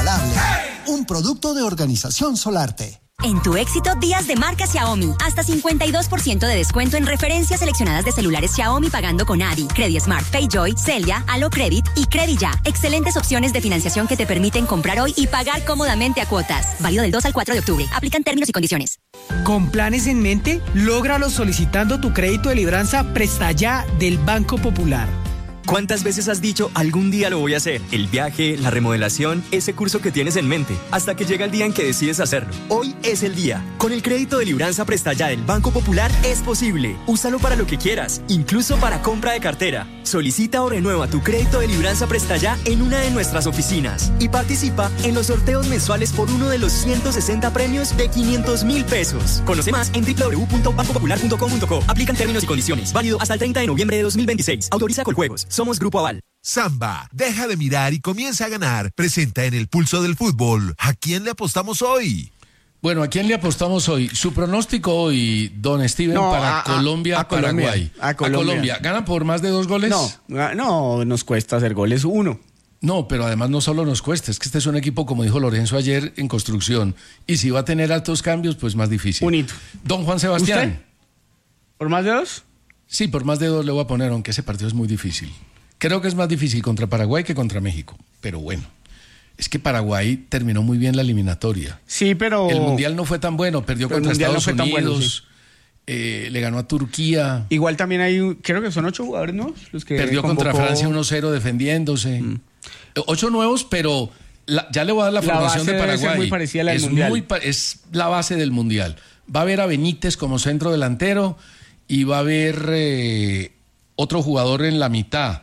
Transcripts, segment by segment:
inigualable. Un producto de Organización Solarte. En tu éxito, días de marca Xiaomi. Hasta 52% de descuento en referencias seleccionadas de celulares Xiaomi pagando con Adi, CrediSmart, PayJoy, Celia, AloCredit y CrediYa. Excelentes opciones de financiación que te permiten comprar hoy y pagar cómodamente a cuotas. Válido del 2 al 4 de octubre. Aplican términos y condiciones. ¿Con planes en mente? Lógralo solicitando tu crédito de libranza Presta Ya del Banco Popular. ¿Cuántas veces has dicho, algún día lo voy a hacer? El viaje, la remodelación, ese curso que tienes en mente, hasta que llega el día en que decides hacerlo. Hoy es el día. Con el crédito de libranza Presta Ya del Banco Popular es posible. Úsalo para lo que quieras, incluso para compra de cartera. Solicita o renueva tu crédito de libranza Presta Ya en una de nuestras oficinas y participa en los sorteos mensuales por uno de los 160 premios de 500.000 pesos. Conoce más en www.bancopopular.com.co. Aplican términos y condiciones. Válido hasta el 30 de noviembre de 2026. Autoriza Coljuegos. Somos Grupo Aval. Samba, deja de mirar y comienza a ganar. Presenta en el Pulso del Fútbol. ¿A quién le apostamos hoy? Bueno, ¿a quién le apostamos hoy? Su pronóstico hoy, don Steven, para Colombia-Paraguay. A Colombia. ¿Ganan por más de 2 goles? No, nos cuesta hacer goles 1. No, pero además no solo nos cuesta, es que este es un equipo, como dijo Lorenzo ayer, en construcción. Y si va a tener altos cambios, pues más difícil. Un hito. Don Juan Sebastián. ¿Usted? ¿Por más de 2? Sí, por más de 2 le voy a poner, aunque ese partido es muy difícil. Creo que es más difícil contra Paraguay que contra México, pero bueno. Es que Paraguay terminó muy bien la eliminatoria. Sí, pero... El Mundial no fue tan bueno, perdió contra Estados Unidos, bueno, sí. Le ganó a Turquía. Igual también hay, creo que son 8 jugadores, ¿no? Los que perdió contra Francia 1-0 defendiéndose. 8 nuevos, pero ya le voy a dar la formación de Paraguay. Debe ser muy parecida a la del Mundial. Es la base del Mundial. Va a haber a Benítez como centro delantero y va a haber otro jugador en la mitad.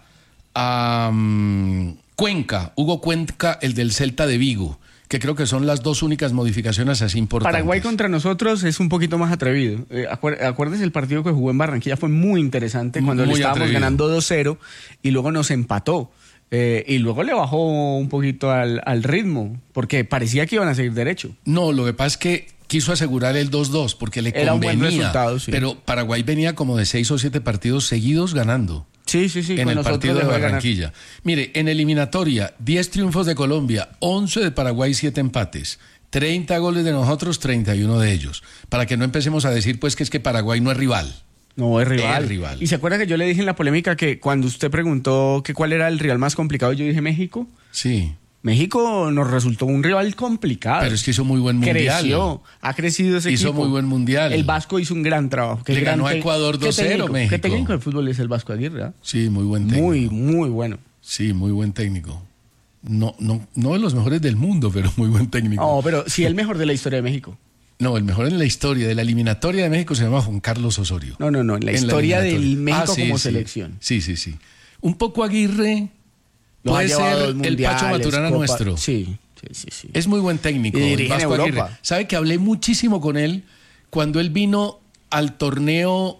Cuenca, Hugo Cuenca, el del Celta de Vigo, que creo que son las 2 únicas modificaciones así importantes. Paraguay contra nosotros es un poquito más atrevido. Acuérdese el partido que jugó en Barranquilla, fue muy interesante cuando le estábamos ganando 2-0 y luego nos empató. Y luego le bajó un poquito al ritmo, porque parecía que iban a seguir derecho. No, lo que pasa es que quiso asegurar el 2-2 porque le convenía. Era un buen resultado, sí. Pero Paraguay venía como de 6 o 7 partidos seguidos ganando. Sí. En el partido de Barranquilla. Mire, en eliminatoria, 10 triunfos de Colombia, 11 de Paraguay, 7 empates. 30 goles de nosotros, 31 de ellos. Para que no empecemos a decir pues que es que Paraguay no es rival. No, es rival. ¿Y se acuerda que yo le dije en la polémica que cuando usted preguntó que cuál era el rival más complicado, yo dije México? Sí. México nos resultó un rival complicado. Pero es que hizo muy buen mundial. Ha crecido ese equipo. Hizo muy buen mundial. El Vasco hizo un gran trabajo. Le ganó a Ecuador 2-0 México. ¿Qué técnico de fútbol es el Vasco Aguirre? ¿Eh? Sí, muy buen técnico. Muy bueno. Sí, muy buen técnico. No de los mejores del mundo, pero muy buen técnico. No, pero sí el mejor de la historia de México. No, el mejor en la historia de la eliminatoria de México se llama Juan Carlos Osorio. No, en la historia del México como selección. Sí. Un poco Aguirre puede ser el Pacho Maturana nuestro. Sí. Es muy buen técnico. Y dirige en Europa. Aguirre. ¿Sabe que hablé muchísimo con él cuando él vino al torneo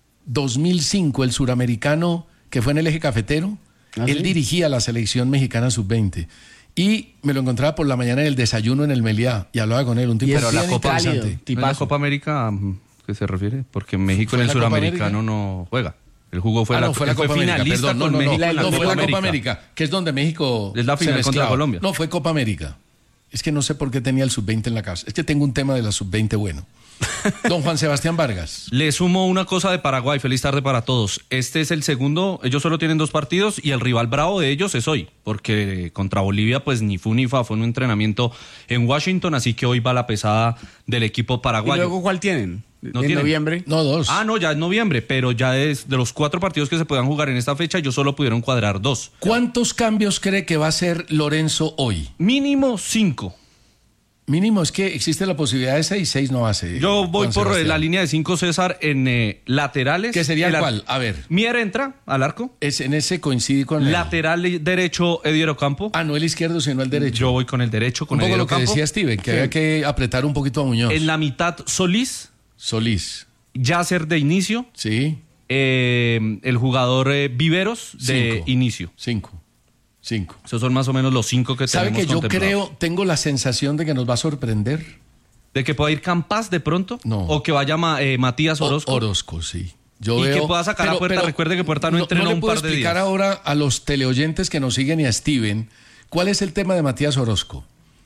2005, el suramericano, que fue en el Eje Cafetero? Él dirigía la selección mexicana sub-20. Y me lo encontraba por la mañana en el desayuno en el Meliá y hablaba con él, un tipo pero la Copa ¿La Copa América qué se refiere? Porque México en el suramericano no juega. El jugo fue fue la Copa América, perdón, no fue la Copa América, que es donde México es la final contra Colombia. No, fue Copa América. Es que no sé por qué tenía el sub-20 en la casa. Es que tengo un tema de la sub-20 bueno. Don Juan Sebastián Vargas. Le sumo una cosa de Paraguay. Feliz tarde para todos. Este es el segundo. Ellos solo tienen 2 partidos y el rival bravo de ellos es hoy. Porque contra Bolivia, pues ni fu ni fa. Fue un entrenamiento en Washington. Así que hoy va la pesada del equipo paraguayo. ¿Y luego cuál tienen? ¿No ¿En noviembre? No, 2. No, ya es noviembre. Pero ya es de los 4 partidos que se puedan jugar en esta fecha, ellos solo pudieron cuadrar 2. ¿Cuántos cambios cree que va a hacer Lorenzo hoy? Mínimo 5. Mínimo, es que existe la posibilidad de 6 no hace. Yo voy por la línea de 5, César, en laterales. ¿Qué sería cuál? A ver. Mier entra al arco. En ese coincide con lateral derecho, Edier Ocampo. No el izquierdo, sino el derecho. Yo voy con el derecho, con Edier Ocampo. Un poco lo que decía Steven, que había que apretar un poquito a Muñoz. En la mitad, Solís. Yasser de inicio. Sí. El jugador Viveros de inicio. 5. Esos son más o menos los 5 que tenemos. ¿Sabe que yo tengo la sensación de que nos va a sorprender? ¿De que pueda ir Campas de pronto? No. ¿O que vaya Matías Orozco? Orozco, sí. Que pueda sacar a Puerta. Recuerde que Puerta no entrenó un par de días. No le puedo explicar ahora a los teleoyentes que nos siguen y a Steven cuál es el tema de Matías Orozco.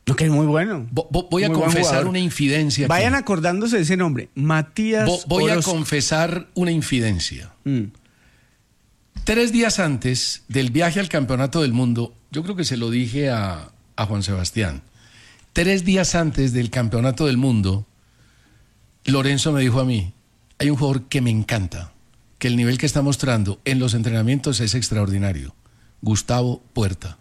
Lo que es muy bueno. Voy a confesar una infidencia. Vayan acordándose de ese nombre, Matías Voy Orozco. a confesar una infidencia. 3 días antes del viaje al Campeonato del Mundo, yo creo que se lo dije a Juan Sebastián, 3 días antes del Campeonato del Mundo, Lorenzo me dijo a mí, hay un jugador que me encanta, que el nivel que está mostrando en los entrenamientos es extraordinario, Gustavo Puerta.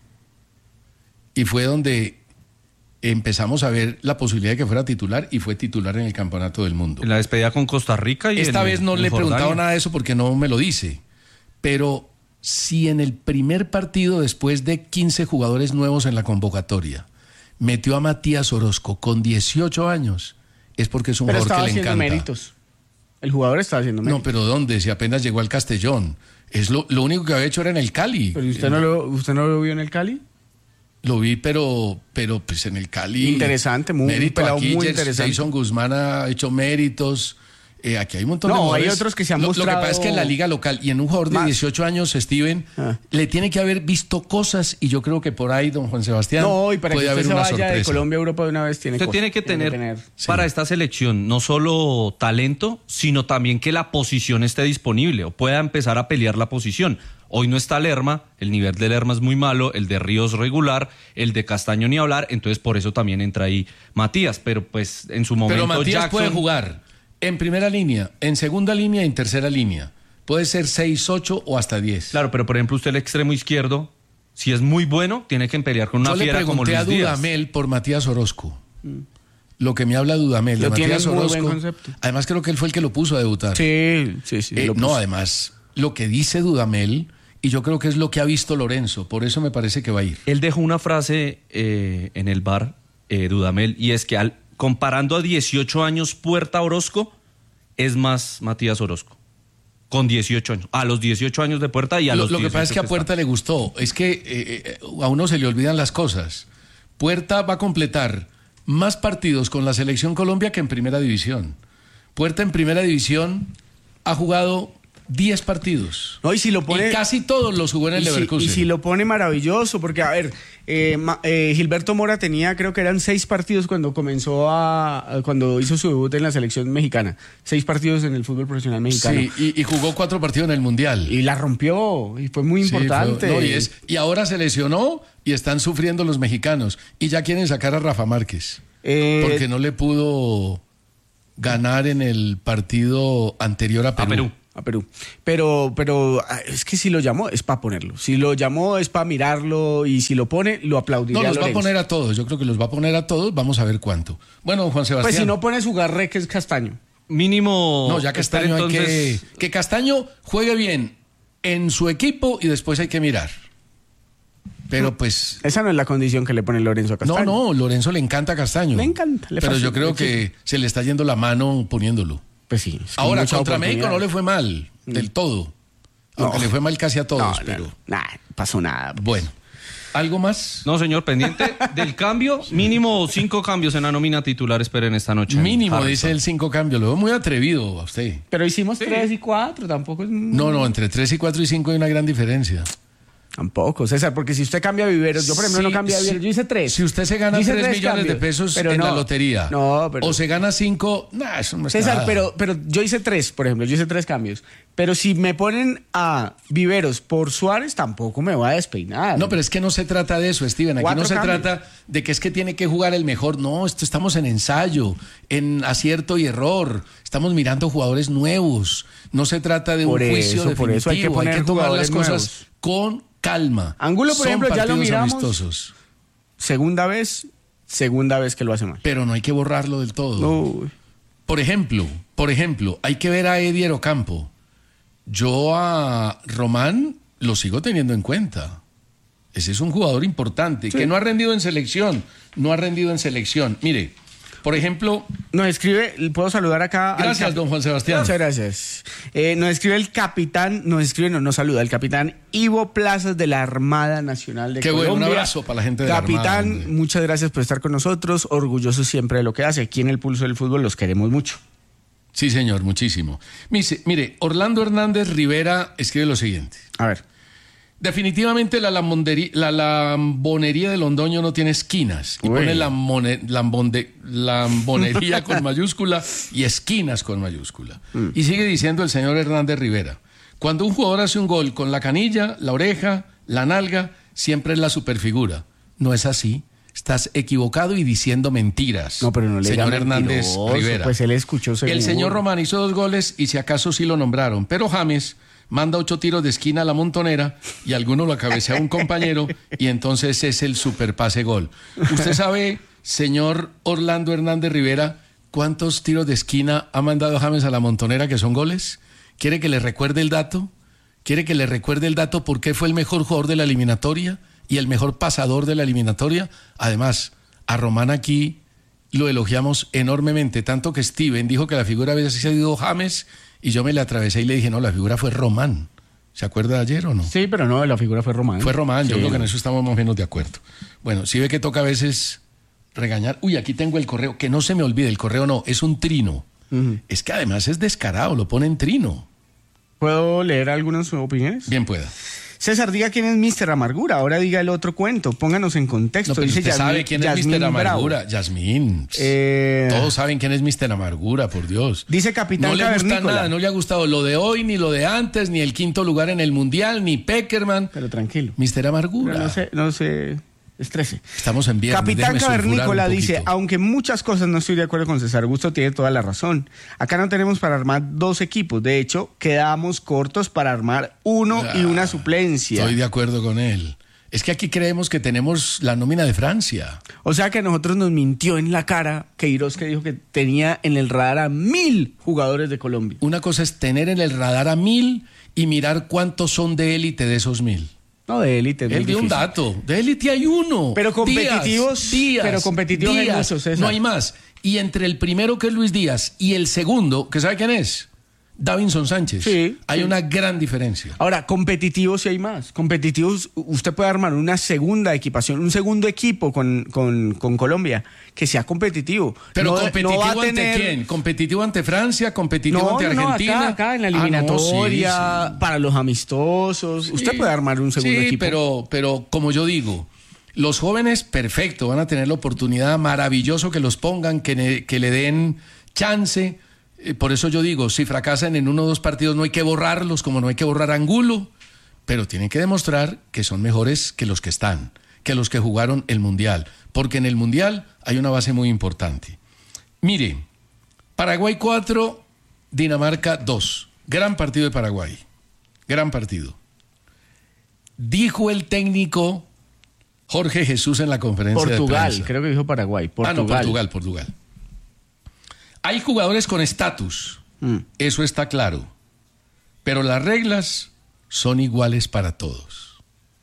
Y fue donde empezamos a ver la posibilidad de que fuera titular y fue titular en el Campeonato del Mundo. En la despedida con Costa Rica y esta vez no le he Jordania. preguntado nada de eso porque no me lo dice. Pero si en el primer partido, después de 15 jugadores nuevos en la convocatoria, metió a Matías Orozco con 18 años, es porque es un jugador que le encanta. Pero estaba haciendo méritos. El jugador estaba haciendo méritos. No, pero ¿dónde? Si apenas llegó al Castellón. Es lo único que había hecho era en el Cali. ¿Pero usted no lo vio en el Cali? Lo vi, pero pues en el Cali. Interesante, muy interesante. Jason Guzmán ha hecho méritos. Aquí hay un montón de jugadores. Hay otros que se han mostrado. Lo que pasa es que en la liga local y en un jugador de 18 años, Steven, le tiene que haber visto cosas y yo creo que por ahí, don Juan Sebastián, y para puede que haber usted una se vaya sorpresa. de Colombia a Europa de una vez Usted tiene que tener para esta selección no solo talento, sino también que la posición esté disponible o pueda empezar a pelear la posición. Hoy no está Lerma, el nivel de Lerma es muy malo, el de Ríos regular, el de Castaño ni hablar, entonces por eso también entra ahí Matías, pero pues en su momento Pero Matías Jackson puede jugar en primera línea, en segunda línea y en tercera línea. Puede ser 6, 8 o hasta 10. Claro, pero por ejemplo usted el extremo izquierdo, si es muy bueno, tiene que pelear con una fiera como Luis Díaz. Yo le pregunté a Dudamel por Matías Orozco. Lo que me habla Dudamel de Matías Orozco. Además creo que él fue el que lo puso a debutar. Sí. No, además, lo que dice Dudamel, y yo creo que es lo que ha visto Lorenzo, por eso me parece que va a ir. Él dejó una frase en el bar, Dudamel, y es que comparando a 18 años Puerta Orozco, es más Matías Orozco. Con 18 años. A los 18 años de Puerta y a los 18 Lo que pasa es que a Puerta le gustó. Es que a uno se le olvidan las cosas. Puerta va a completar más partidos con la Selección Colombia que en Primera División. Puerta en Primera División ha jugado 10 partidos. No, y si lo pone, y casi todos los jugó en el Leverkusen. Y si lo pone maravilloso, porque a ver, Gilberto Mora tenía, creo que eran 6 partidos cuando cuando hizo su debut en la selección mexicana. 6 partidos en el fútbol profesional mexicano. Sí, y jugó 4 partidos en el Mundial. Y la rompió, y fue muy importante. Y ahora se lesionó y están sufriendo los mexicanos. Y ya quieren sacar a Rafa Márquez. Porque no le pudo ganar en el partido anterior a Perú. A Perú. Pero es que si lo llamó es para ponerlo. Si lo llamó es para mirarlo y si lo pone, lo aplaudiría. No, los va a poner a todos. Yo creo que los va a poner a todos. Vamos a ver cuánto. Bueno, Juan Sebastián. Pues si no pone su Garré, que es Castaño. Mínimo. No, ya Castaño entonces... que Castaño juegue bien en su equipo y después hay que mirar. Pero pues... Esa no es la condición que le pone Lorenzo a Castaño. No, Lorenzo le encanta a Castaño. Le encanta. Pero yo creo que se le está yendo la mano poniéndolo. Pues sí. Ahora, contra México no le fue mal del todo. Aunque le fue mal casi a todos. Pero... No pasó nada. Pues. Bueno. ¿Algo más? No, señor, pendiente del cambio. Mínimo 5 cambios en la nómina titular, esperen esta noche. Mínimo, dice el 5 cambios. Lo veo muy atrevido a usted. Pero hicimos 3 y 4, tampoco es... No, entre 3 y 4 y 5 hay una gran diferencia. Tampoco, César, porque si usted cambia Viveros, yo por ejemplo no cambia Viveros, yo hice 3. Si usted se gana 3 millones de pesos en la lotería, o se gana 5, eso no es César, nada. pero yo hice 3, por ejemplo, yo hice 3 cambios. Pero si me ponen a Viveros por Suárez, tampoco me va a despeinar. No, pero es que no se trata de eso, Steven. Aquí no se trata de que es que tiene que jugar el mejor. No, estamos en ensayo, en acierto y error. Estamos mirando jugadores nuevos. No se trata de un juicio definitivo. Por eso hay que tomar las cosas con calma. Angulo, por ejemplo, ya lo miramos. Amistosos. Segunda vez que lo hace mal. Pero no hay que borrarlo del todo. Uy. Por ejemplo, hay que ver a Eddie Ocampo. Yo a Román lo sigo teniendo en cuenta. Ese es un jugador importante, que no ha rendido en selección. Mire, por ejemplo... Nos escribe, ¿puedo saludar acá? Gracias, don Juan Sebastián. Muchas gracias. Nos escribe el capitán, nos saluda el capitán Ivo Plazas de la Armada Nacional de Colombia. Qué bueno, un abrazo para la gente de la Armada. Capitán, muchas gracias por estar con nosotros, orgulloso siempre de lo que hace. Aquí en el Pulso del Fútbol los queremos mucho. Sí, señor, muchísimo. Mire, Orlando Hernández Rivera escribe lo siguiente. A ver. Definitivamente la lambonería de Londoño no tiene esquinas. Y pone lambonería con mayúscula y esquinas con mayúscula. Y sigue diciendo el señor Hernández Rivera: cuando un jugador hace un gol con la canilla, la oreja, la nalga, siempre es la superfigura. No es así. Estás equivocado y diciendo mentiras. No, pero no le señor Hernández Rivera. Pues él escuchó seguro. El señor Román hizo 2 goles y si acaso sí lo nombraron. Pero James manda 8 tiros de esquina a la Montonera y alguno lo cabecea a un compañero y entonces es el superpase gol. ¿Usted sabe, señor Orlando Hernández Rivera, cuántos tiros de esquina ha mandado James a la Montonera que son goles? ¿Quiere que le recuerde el dato? ¿Quiere que le recuerde el dato por qué fue el mejor jugador de la eliminatoria y el mejor pasador de la eliminatoria? Además, a Román aquí lo elogiamos enormemente, tanto que Steven dijo que la figura había sido James y yo me le atravesé y le dije, no, la figura fue Román. ¿Se acuerda de ayer o no? Sí, pero no, la figura fue Román. Fue Román, sí. Yo creo que en eso estamos más o menos de acuerdo. Bueno, si ve que toca a veces regañar. Uy, aquí tengo el correo, que no se me olvide, el correo no, es un trino. Es que además es descarado, lo pone en trino. ¿Puedo leer algunas opiniones? Bien pueda. César, diga quién es Mr. Amargura, ahora diga el otro cuento, pónganos en contexto. No, pero dice usted Yasmín, sabe quién es Mr. Amargura. Yasmín. Todos saben quién es Mr. Amargura, por Dios. Dice Capitán No le Cavernícola. gusta nada, no le ha gustado lo de hoy, ni lo de antes, ni el 5º lugar en el Mundial, ni Peckerman. Pero tranquilo. Mr. Amargura. Pero no se estrese. Estamos en viernes. Capitán Cavernícola dice, aunque muchas cosas no estoy de acuerdo con César Augusto, tiene toda la razón. Acá no tenemos para armar 2 equipos. De hecho, quedamos cortos para armar uno y una suplencia. Estoy de acuerdo con él. Es que aquí creemos que tenemos la nómina de Francia. O sea que a nosotros nos mintió en la cara Queiroz, que dijo que tenía en el radar a 1000 jugadores de Colombia. Una cosa es tener en el radar a 1000 y mirar cuántos son de élite de esos 1000. No, de élite. Él dio un dato. De élite hay uno. Pero competitivos. Díaz, hay muchos, César. No hay más. Y entre el primero, que es Luis Díaz, y el segundo, ¿que sabe quién es? Davinson Sánchez. Sí. Hay una gran diferencia. Ahora, competitivos sí hay más. Competitivos, usted puede armar una segunda equipación, un segundo equipo con Colombia, que sea competitivo. Pero competitivo ante quién? ¿Competitivo ante Francia? ¿Competitivo ante Argentina? Acá en la eliminatoria, sí. Para los amistosos. Sí. Usted puede armar un segundo equipo. Pero como yo digo, los jóvenes, perfecto, van a tener la oportunidad, maravilloso que los pongan, que le den chance. Por eso yo digo, si fracasan en 1 o 2 partidos no hay que borrarlos, como no hay que borrar a Angulo, pero tienen que demostrar que son mejores que los que están, que los que jugaron el Mundial, porque en el Mundial hay una base muy importante. Mire, Paraguay 4, Dinamarca 2. Gran partido de Paraguay, gran partido. Dijo el técnico Jorge Jesús en la conferencia de prensa. Portugal, creo que dijo Paraguay. Portugal. Hay jugadores con estatus, eso está claro, pero las reglas son iguales para todos.